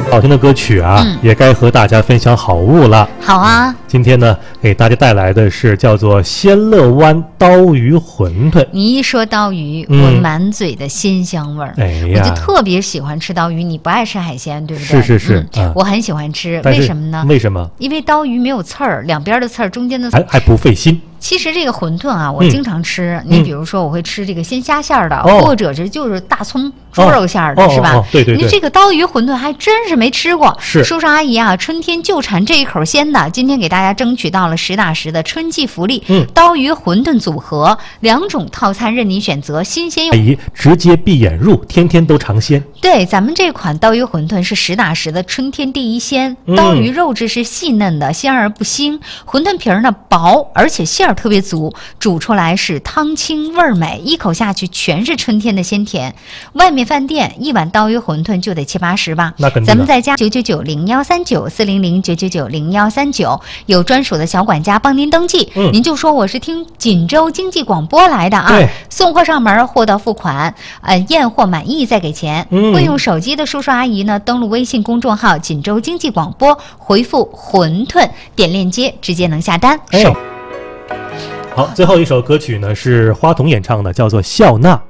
好听的歌曲啊，也该和大家分享好物了。 好啊， 今天呢，给大家带来的是叫做仙乐湾刀鱼馄饨。 你一说刀鱼，我满嘴的鲜香味儿。 哎呀， 我就特别喜欢吃刀鱼。你不爱吃海鲜，对不对？ 是， 我很喜欢吃。为什么呢？ 为什么？ 因为刀鱼没有刺儿，两边的刺儿，中间的刺儿还不费心。 其实这个馄饨啊，我经常吃。你比如说，我会吃这个鲜虾馅儿的，或者就是大葱猪肉馅儿的，是吧？ 对。 你这个刀鱼馄饨还真是没吃过。 是叔叔阿姨啊，春天就馋这一口鲜的。今天给大家争取到了实打实的春季福利，刀鱼馄饨组合2种套餐任您选择，新鲜又阿姨直接闭眼入，天天都尝鲜。 对，咱们这款刀鱼馄饨是实打实的春天第一鲜。刀鱼肉质是细嫩的，鲜而不腥；馄饨皮儿呢薄，而且馅儿特别足，煮出来是汤清味儿美，一口下去全是春天的鲜甜。外面饭店一碗刀鱼馄饨就得70-80吧？ 那肯定的。 咱们再加999-0139-400-999-0139，有专属的小管家帮您登记。您就说我是听锦州经济广播来的啊，送货上门，货到付款，验货满意再给钱。会用手机的叔叔阿姨呢，登录微信公众号锦州经济广播，回复馄饨，点链接直接能下单。 好，最后一首歌曲呢是花童演唱的，叫做《笑纳》。